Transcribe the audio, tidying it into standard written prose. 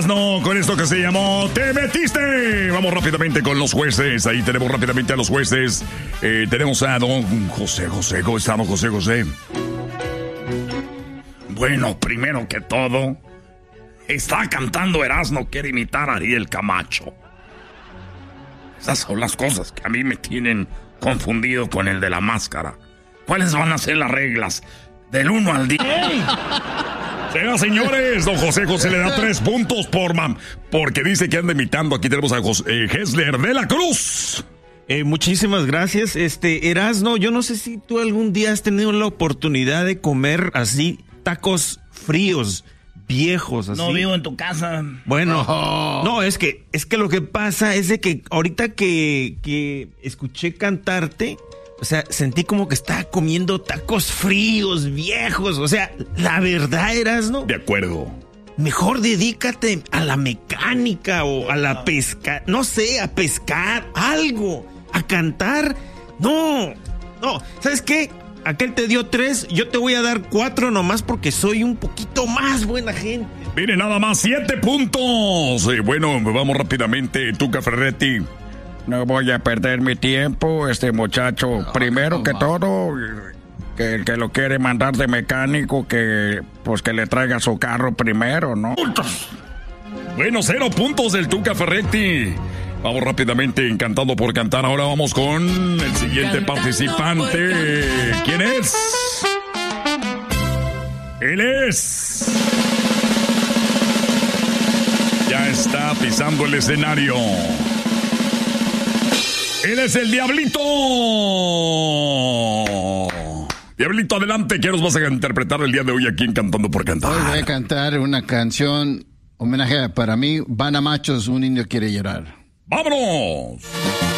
Erasno, con esto que se llamó Te Metiste. Vamos rápidamente con los jueces. Ahí tenemos rápidamente a los jueces. Tenemos a don José. ¿Cómo estamos, José? Bueno, primero que todo, está cantando Erasno, quiere imitar a Ariel Camacho. Esas son las cosas que a mí me tienen confundido con el de la máscara. ¿Cuáles van a ser las reglas? Del 1 al 10. Señoras, señores, don José le da 3 puntos porque dice que anda imitando. Aquí tenemos a Hessler de la Cruz. Muchísimas gracias. Erasno, yo no sé si tú algún día has tenido la oportunidad de comer así tacos fríos, viejos, así. No vivo en tu casa. Bueno, no, es que lo que pasa es de que ahorita que escuché cantarte, o sea, sentí como que estaba comiendo tacos fríos, viejos. O sea, la verdad, Erasno. De acuerdo. Mejor dedícate a la mecánica o a la pesca, no sé, a pescar, algo, a cantar. No, ¿sabes qué? Aquel te dio 3, yo te voy a dar 4 nomás porque soy un poquito más buena gente. Mire, nada más 7 puntos. Bueno, vamos rápidamente, Tuca Ferretti. No voy a perder mi tiempo, muchacho. Primero que todo, que el que lo quiere mandar de mecánico, que le traiga su carro primero, ¿no? Bueno, 0 puntos del Tuca Ferretti. Vamos rápidamente en Cantando por Cantar. Ahora vamos con el siguiente participante. ¿Quién es? Él es... Ya está pisando el escenario. Él es el Diablito. Diablito, adelante. ¿Qué nos vas a interpretar el día de hoy aquí en Cantando por Cantar? Hoy voy a cantar una canción homenaje para mí. Van a Machos, un indio quiere llorar. ¡Vámonos!